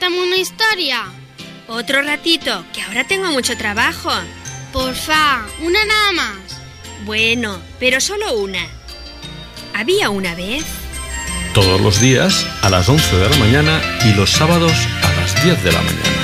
cuéntame una historia. Otro ratito, que ahora tengo mucho trabajo. Porfa, una nada más. Bueno, pero solo una. Había una vez... Todos los días a las 11 de la mañana y los sábados a las 10 de la mañana.